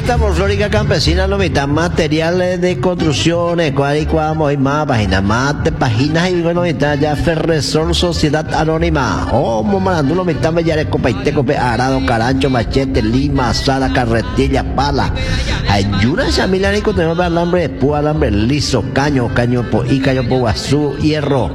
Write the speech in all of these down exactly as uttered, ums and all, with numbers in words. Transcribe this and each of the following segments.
estamos, Flórica Campesina, lo mitad materiales de construcciones, cuadricuamos y más páginas, más de páginas y bueno, mitad ya Ferresol Sociedad Anónima, oh, momarando lo mitad me ya de copaite, cope, arado, carancho, machete, lima, asada, carretilla, pala. Ayuda esa milanico, tenemos alambre de púa, alambre liso, caño, caño po y caño po guazú, hierro.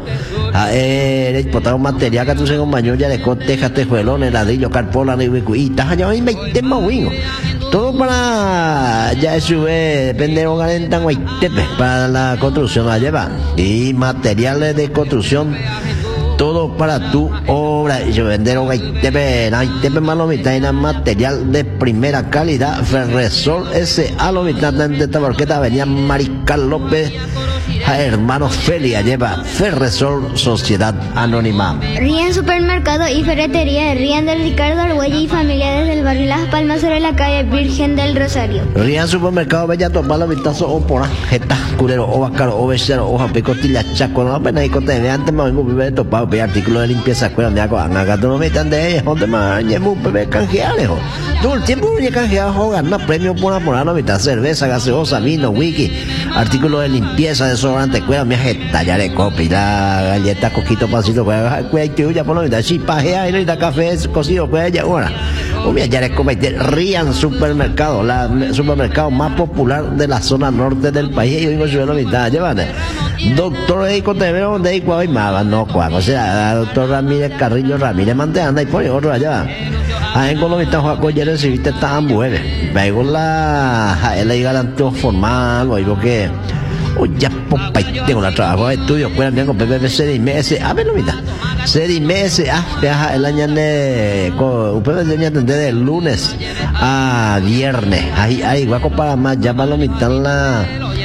Eh, exportar un material que tú se compañero ya de cotejas, tejuelones, ladrillo, carpola, y taja ya y veinte mawingo. Todo para ya sube, depende de un guaitepe para la construcción la lleva y materiales de construcción. Todo para tu obra. Y yo vender un guaitepe, guaitepe más lo mitad y material de primera calidad. Ferresol S A lo mitad de esta borqueta venía Marical López. A hermanos Felia lleva Ferresol Sociedad Anónima. Rian Supermercado y Ferretería Rian del Ricardo Arguello y familia desde el barrio Las Palmas sobre la calle Virgen del Rosario. Rian Supermercado Bella Topalo Vistazo o Pora Jeta Curero o Bacaro o Becero o Japicotilla Chaco no apenas y cote de antes me vengo a topado pe artículo de limpieza escuela me hago acá no me están de ellos donde más llevo un bebé canjeales todo el tiempo voy a canjear ganar premio por aporar no mitad cerveza gaseosa vino wiki artículo de limpieza de sobrante cuela me jeta ya le copia la galleta coquito pasito cuela cuela que ya por lo mitad si pajea y no café cocido cuela ya ahora o bien ya le copia Rian Supermercado la supermercado más popular de la zona norte del país y vengo a la mitad llevan doctor Eico te veo donde hay cuál más no cuál o sea doctor Ramírez Carrillo Ramírez Manteana y por otro allá ahí con lo que está Juaco ya recibiste tan bueno vengo la él le garantó formal o algo que o ya popa tengo la trabajo de estudio pues tengo P P P seis meses a ver lo mitad seis meses ah viaja el año de usted me atender de lunes a viernes ahí ahí guaco para más ya para lo mitad la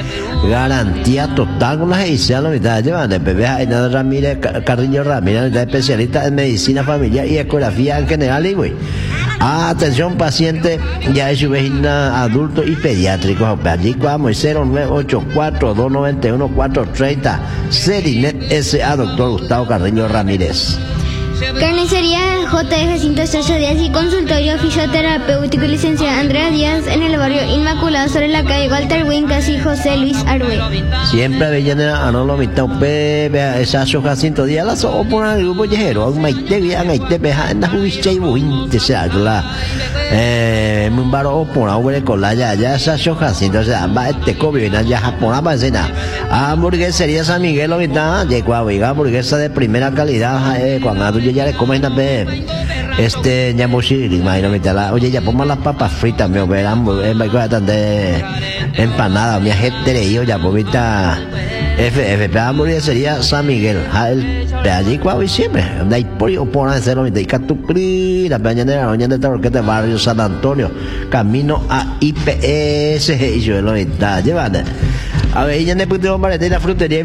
garantía total con las ediciones la mitad llevan de P P A Ramírez Carrillo Ramírez especialista en medicina familiar y ecografía en general y güey atención paciente ya es su vecina adulto y pediátrico allí vamos cero nueve ocho cuatro dos nueve uno cuatro tres cero Serinet S A doctor Gustavo Carrillo Ramírez. Carnicería J F Jacinto Sosa Díaz y consultorio fisioterapéutico y licenciada Andrea Díaz en el barrio Inmaculado sobre la calle Walter Wincas y José Luis Arue. Siempre veían a no lo mitad vea esa Jacinto Díaz la so por el grupo yejero maite bien maite beja en la justicia y buinte se habla eh un baro por ahora con la ya ya esa Jacinto o sea va este covid ya japona va cena hamburguesería San Miguel lo mitad llegó a oiga hamburguesa de primera calidad eh cuando ya le comen una vez este ñamushiri imagínate la oye ya ponme las papas fritas me verán me cuentan de empanada mi gente de ellos ya povita F F P hamburguesería San Miguel el de allí cuando y siempre de ahí por yo por hacer lo mismo y catucri la mañana mañana de Torquete barrio San Antonio camino a I P S y yo lo está llevando a ver ya ne puto hombre de la frutería